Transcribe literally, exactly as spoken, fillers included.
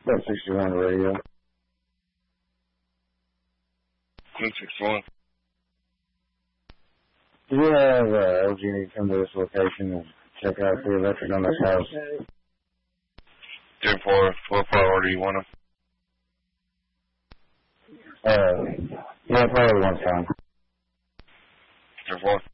That's sixty-one radio. one sixty-one. Do you have uh, L G need to come to this location and check out the electric on this house? ten four, what priority you want Uh, yeah, probably one time. ten four.